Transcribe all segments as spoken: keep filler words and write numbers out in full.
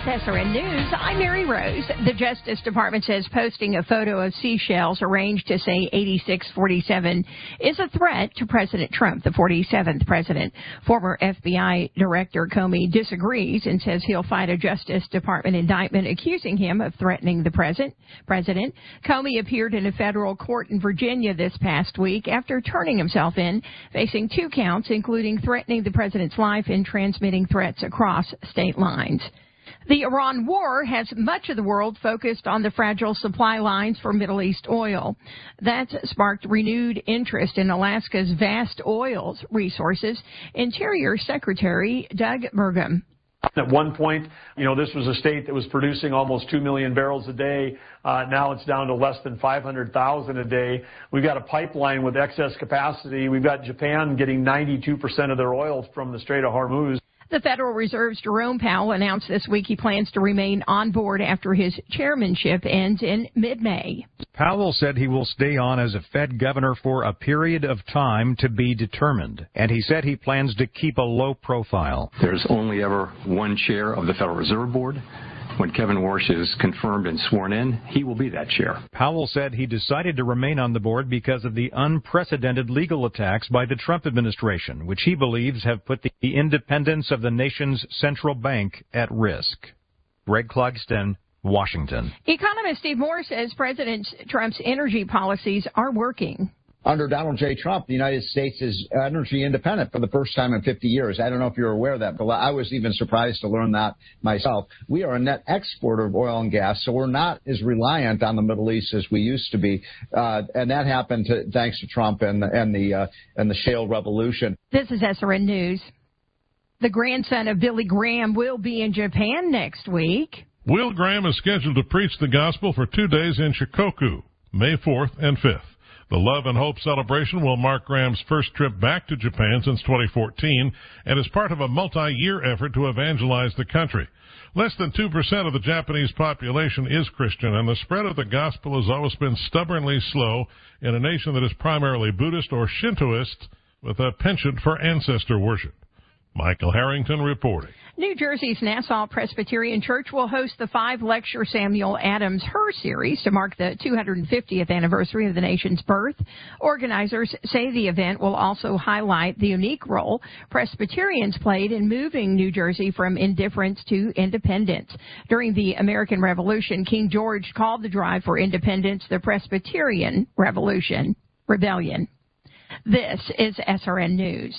S R N News, I'm Mary Rose. The Justice Department says posting a photo of seashells arranged to say eighty-six forty-seven is a threat to President Trump, the forty-seventh president. Former F B I Director Comey disagrees and says he'll fight a Justice Department indictment accusing him of threatening the president. President Comey appeared in a federal court in Virginia this past week after turning himself in, facing two counts, including threatening the president's life and transmitting threats across state lines. The Iran war has much of the world focused on the fragile supply lines for Middle East oil. That's sparked renewed interest in Alaska's vast oil resources. Interior Secretary Doug Burgum. At one point, you know, this was a state that was producing almost two million barrels a day. Uh, now it's down to less than five hundred thousand a day. We've got a pipeline with excess capacity. We've got Japan getting ninety-two percent of their oil from the Strait of Hormuz. The Federal Reserve's Jerome Powell announced this week he plans to remain on board after his chairmanship ends in mid-May. Powell said he will stay on as a Fed governor for a period of time to be determined, and he said he plans to keep a low profile. There's only ever one chair of the Federal Reserve Board. When Kevin Warsh is confirmed and sworn in, he will be that chair. Powell said he decided to remain on the board because of the unprecedented legal attacks by the Trump administration, which he believes have put the independence of the nation's central bank at risk. Greg Clugston, Washington. Economist Steve Moore says President Trump's energy policies are working. Under Donald J. Trump, the United States is energy independent for the first time in fifty years. I don't know if you're aware of that, but I was even surprised to learn that myself. We are a net exporter of oil and gas, so we're not as reliant on the Middle East as we used to be. Uh, and that happened to, thanks to Trump and, and, the, uh, and the shale revolution. This is S R N News. The grandson of Billy Graham will be in Japan next week. Will Graham is scheduled to preach the gospel for two days in Shikoku, May fourth and fifth. The Love and Hope celebration will mark Graham's first trip back to Japan since twenty fourteen and is part of a multi-year effort to evangelize the country. Less than two percent of the Japanese population is Christian, and the spread of the gospel has always been stubbornly slow in a nation that is primarily Buddhist or Shintoist with a penchant for ancestor worship. Michael Harrington reporting. New Jersey's Nassau Presbyterian Church will host the five-lecture Samuel Adams Her series to mark the two hundred fiftieth anniversary of the nation's birth. Organizers say the event will also highlight the unique role Presbyterians played in moving New Jersey from indifference to independence. During the American Revolution, King George called the drive for independence the Presbyterian Revolution, Rebellion. This is S R N News.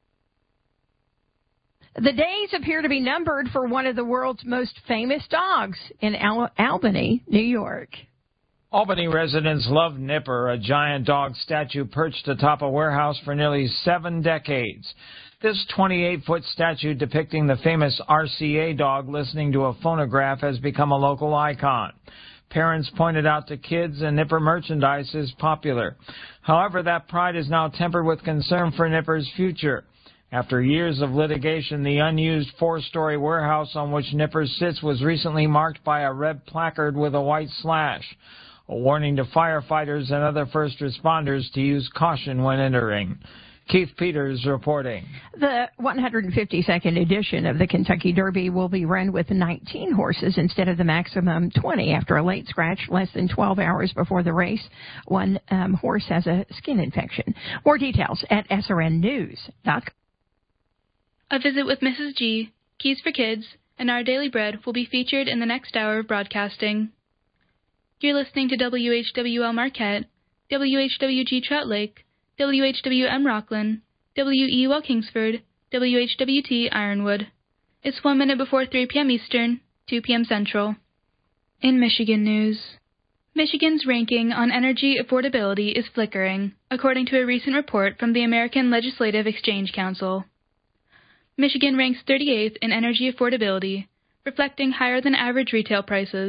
The days appear to be numbered for one of the world's most famous dogs in Al- Albany, New York. Albany residents love Nipper, a giant dog statue perched atop a warehouse for nearly seven decades. This twenty-eight-foot statue depicting the famous R C A dog listening to a phonograph has become a local icon. Parents pointed out to kids and Nipper merchandise is popular. However, that pride is now tempered with concern for Nipper's future. After years of litigation, the unused four-story warehouse on which Nipper sits was recently marked by a red placard with a white slash, a warning to firefighters and other first responders to use caution when entering. Keith Peters reporting. The one hundred fifty-second edition of the Kentucky Derby will be run with nineteen horses instead of the maximum twenty after a late scratch less than twelve hours before the race. One um, horse has a skin infection. More details at S R N news dot com. A visit with Missus G, Keys for Kids, and Our Daily Bread will be featured in the next hour of broadcasting. You're listening to W H W L Marquette, W H W G Trout Lake, W H W M Rockland, W E U L Kingsford, W H W T Ironwood. It's one minute before three p.m. Eastern, two p.m. Central. In Michigan news, Michigan's ranking on energy affordability is flickering, according to a recent report from the American Legislative Exchange Council. Michigan ranks thirty-eighth in energy affordability, reflecting higher than average retail prices.